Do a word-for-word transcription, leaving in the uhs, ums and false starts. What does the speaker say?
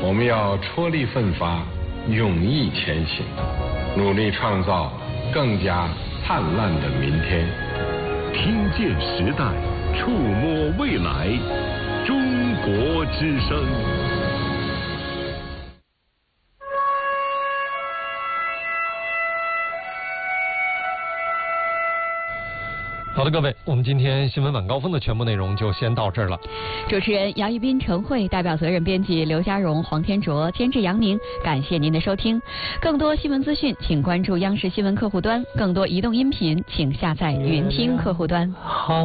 我们要踔厉奋发，勇毅前行，努力创造更加灿烂的明天。 听见时代，触摸未来，中国之声。 好的，各位，我们今天新闻晚高峰的全部内容就先到这儿了。 主持人姚一斌、陈慧，代表责任编辑刘家荣、黄天卓，监制杨宁，感谢您的收听。更多新闻资讯，请关注央视新闻客户端；更多移动音频，请下载云听客户端。好。